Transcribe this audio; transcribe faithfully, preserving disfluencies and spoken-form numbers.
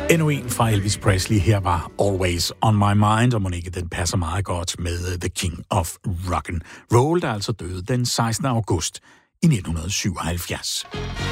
Endnu en fra Elvis Presley. Her var Always on My Mind, og Monique, den passer meget godt med The King of Rock'n'Roll, der altså døde den sekstende august i nitten syvoghalvfjerds.